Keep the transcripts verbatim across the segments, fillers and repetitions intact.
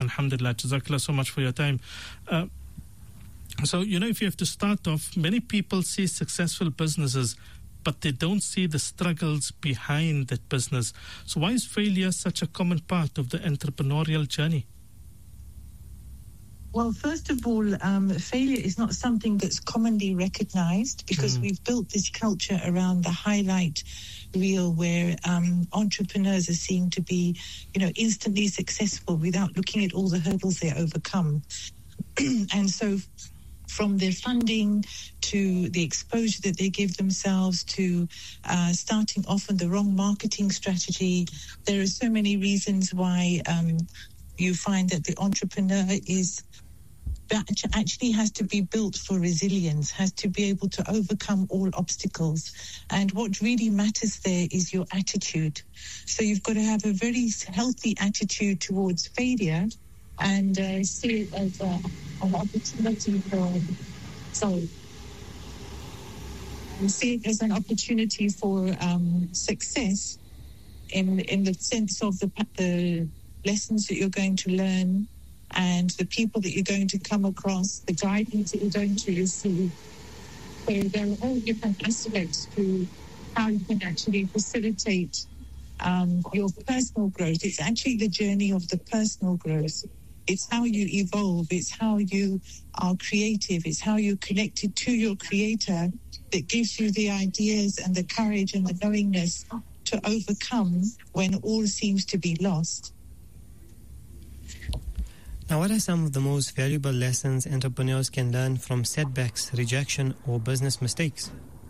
Alhamdulillah. Jazakallah so much for your time. Uh, so, you know, if you have to start off, many people see successful businesses, but they don't see the struggles behind that business. So why is failure such a common part of the entrepreneurial journey? Well, first of all, um, failure is not something that's commonly recognized because mm. we've built this culture around the highlight reel where um, entrepreneurs are seen to be, you know, instantly successful without looking at all the hurdles they overcome. And so from their funding to the exposure that they give themselves to uh, starting off on the wrong marketing strategy, there are so many reasons why um, you find that the entrepreneur is that actually has to be built for resilience, has to be able to overcome all obstacles. And what really matters there is your attitude. So you've got to have a very healthy attitude towards failure and uh, see it as a, an opportunity for, sorry, and see it as an opportunity for um, success in in the sense of the, the lessons that you're going to learn, and the people that you're going to come across, the guidance that you're going to receive. So there are all different aspects to how you can actually facilitate um, your personal growth. It's actually the journey of the personal growth. It's how you evolve. It's how you are creative. It's how you're connected to your creator that gives you the ideas and the courage and the knowingness to overcome when all seems to be lost. Now, what are some of the most valuable lessons entrepreneurs can learn from setbacks, rejection, or business mistakes?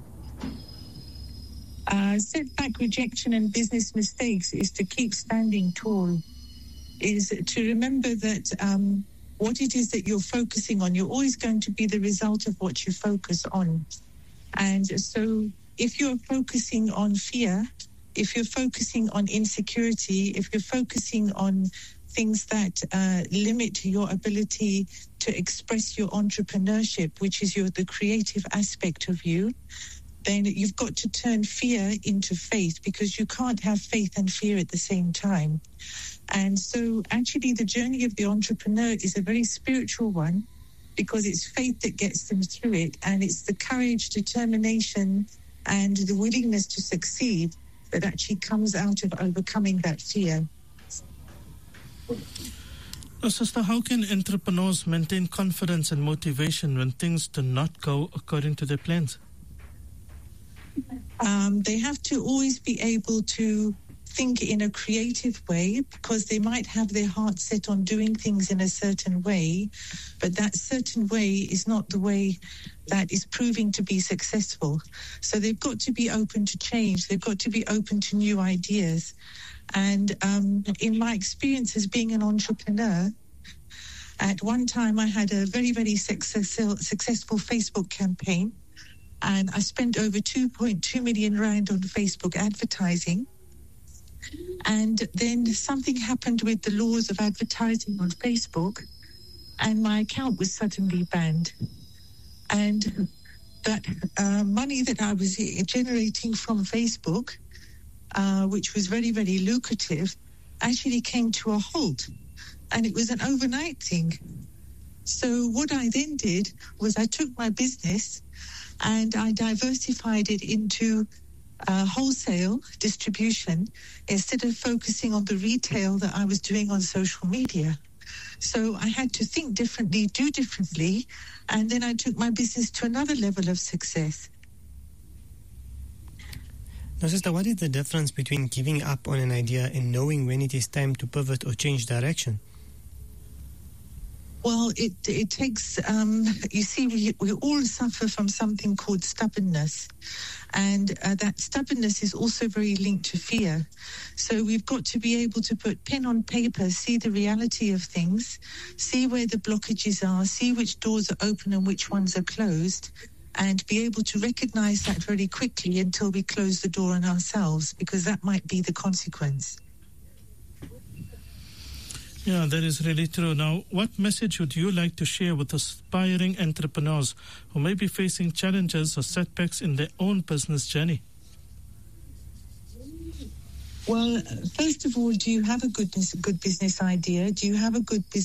Uh, setback, rejection, and business mistakes is to keep standing tall, is to remember that um, what it is that you're focusing on, you're always going to be the result of what you focus on. And so if you're focusing on fear, if you're focusing on insecurity, if you're focusing on things that uh, limit your ability to express your entrepreneurship, which is your the creative aspect of you, then you've got to turn fear into faith, because you can't have faith and fear at the same time. And so actually the journey of the entrepreneur is a very spiritual one, because it's faith that gets them through it, and it's the courage, determination, and the willingness to succeed that actually comes out of overcoming that fear. Now, sister, how can entrepreneurs maintain confidence and motivation when things do not go according to their plans? Um, they have to always be able to think in a creative way, because they might have their heart set on doing things in a certain way, but that certain way is not the way that is proving to be successful. So they've got to be open to change. They've got to be open to new ideas. And um, in my experience as being an entrepreneur, at one time I had a very, very successful, successful Facebook campaign, and I spent over two point two million rand on Facebook advertising. And then something happened with the laws of advertising on Facebook, and my account was suddenly banned. And that uh, money that I was generating from Facebook, uh, which was very, very lucrative, actually came to a halt. And it was an overnight thing. So what I then did was I took my business and I diversified it into Uh, wholesale distribution instead of focusing on the retail that I was doing on social media. So I had to think differently, do differently, and then I took my business to another level of success. Now, sister, what is the difference between giving up on an idea and knowing when it is time to pivot or change direction? Well, it it takes, um, you see, we, we all suffer from something called stubbornness. And uh, that stubbornness is also very linked to fear. So we've got to be able to put pen on paper, see the reality of things, see where the blockages are, see which doors are open and which ones are closed, and be able to recognize that very quickly until we close the door on ourselves, because that might be the consequence. Yeah, that is really true. Now, what message would you like to share with aspiring entrepreneurs who may be facing challenges or setbacks in their own business journey? Well, first of all, do you have a good, good business idea? Do you have a good business